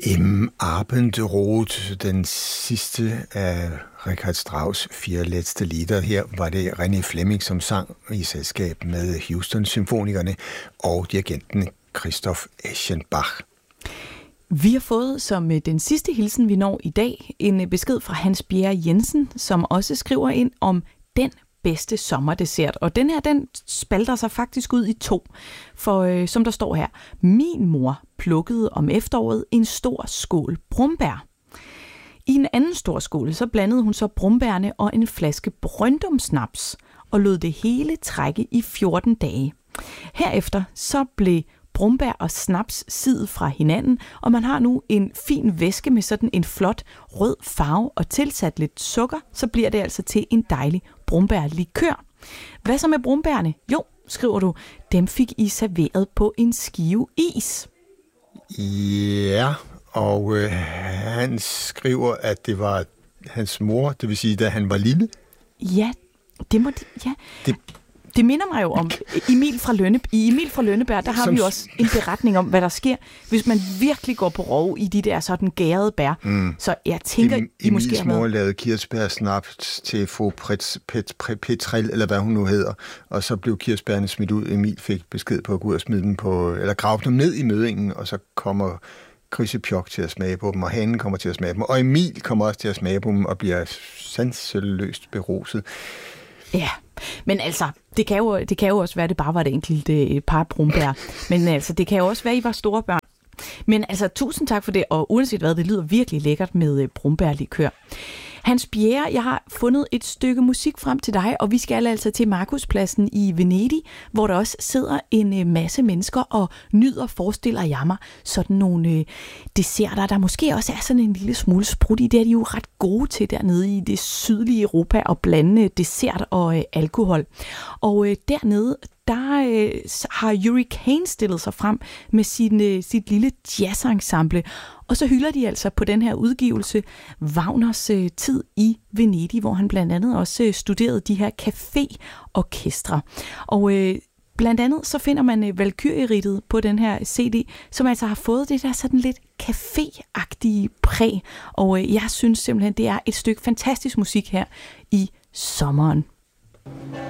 Im Abendrot, den sidste af Richard Strauss' 4 letzte Lieder. Her var det René Fleming, som sang i selskab med Houston-symfonikerne og dirigenten Christoph Eschenbach. Vi har fået som den sidste hilsen, vi når i dag, en besked fra Hans Bjerre Jensen, som også skriver ind om den bedste sommerdessert. Og den her, den spalter sig faktisk ud i 2. For som der står her, min mor plukkede om efteråret en stor skål brumbær. I en anden stor skål, så blandede hun så brumbærne og en flaske Brøndum-snaps og lod det hele trække i 14 dage. Herefter så blev brumbær og snaps sidet fra hinanden, og man har nu en fin væske med sådan en flot rød farve og tilsat lidt sukker, så bliver det altså til en dejlig brumbærlikør. Hvad så med brumbærne? Jo, skriver du, dem fik I serveret på en skive is. Ja, og han skriver, at det var hans mor, det vil sige, da han var lille. Ja, det må det minder mig jo om Emil fra Lønneberg, der har vi jo også en beretning om, hvad der sker, hvis man virkelig går på rov i de der sådan gærede bær. Så jeg tænker, I måske har Emils mor lavede kirsebærsnaps til fru Petrel, eller hvad hun nu hedder, og så blev kirsebærne smidt ud. Emil fik besked på at gå ud og smide dem på, eller grave dem ned i mødingen, og så kommer Krysepjok til at smage på dem, og hanen kommer til at smage på dem, og Emil kommer også til at smage på dem, og bliver sanseløst beruset. Ja, men altså, det kan jo også være, at det bare var et enkelt par brumbær. Men altså, det kan jo også være, at I var store børn. Men altså, tusind tak for det, og uanset hvad, det lyder virkelig lækkert med brumbærlikør. Hans Bjerre, jeg har fundet et stykke musik frem til dig, og vi skal altså til Markuspladsen i Venedig, hvor der også sidder en masse mennesker og nyder, forestiller jeg mig, sådan nogle desserter, der måske også er sådan en lille smule sprut i. Det er de jo ret gode til dernede i det sydlige Europa at blande dessert og alkohol. Og dernede, der har Hurricane stillet sig frem med sit lille jazzensemble, og så hylder de altså på den her udgivelse Wagners tid i Venedig, hvor han blandt andet også studerede de her café-orkestre. Og blandt andet så finder man Valkyrierittet på den her CD, som altså har fået det der sådan lidt café-agtige præg. Og jeg synes simpelthen, det er et stykke fantastisk musik her i sommeren.